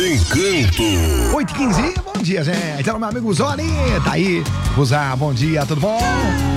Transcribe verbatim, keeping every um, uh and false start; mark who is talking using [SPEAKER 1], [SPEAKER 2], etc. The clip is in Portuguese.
[SPEAKER 1] Encanto.
[SPEAKER 2] oito e quinze, bom dia, gente. Alô, meu amigo Zoli, tá aí. Usar, bom dia, tudo bom?